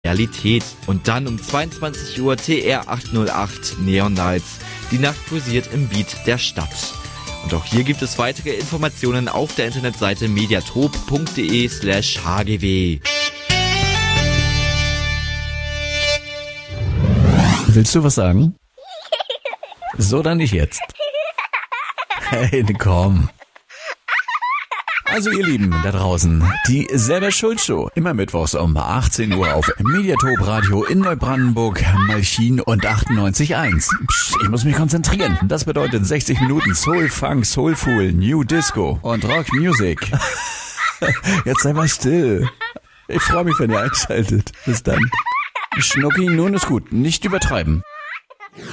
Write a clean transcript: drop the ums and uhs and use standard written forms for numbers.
Realität. Und dann um 22 Uhr TR 808 Neon Nights. Die Nacht pulsiert im Beat der Stadt. Und auch hier gibt es weitere Informationen auf der Internetseite mediatrop.de/hgw. Willst du was sagen? So dann nicht jetzt. Hey, komm. Also ihr Lieben da draußen, die Selber Schuld Show, immer mittwochs um 18 Uhr auf Mediatrop Radio in Neubrandenburg, Malchin und 98.1. Psst, ich muss mich konzentrieren. Das bedeutet 60 Minuten Soul, Funk, Soulful, New Disco und Rock Music. Jetzt sei mal still. Ich freue mich, wenn ihr einschaltet. Bis dann. Schnucki, nun ist gut. Nicht übertreiben.